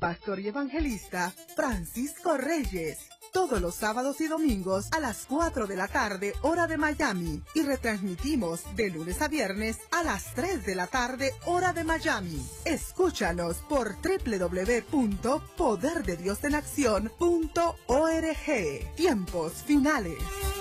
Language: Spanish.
pastor y evangelista Francisco Reyes. Todos los sábados y domingos a las 4 de la tarde, hora de Miami. Y retransmitimos de lunes a viernes a las 3 de la tarde, hora de Miami. Escúchanos por www.poderdediosenaccion.org. Tiempos finales.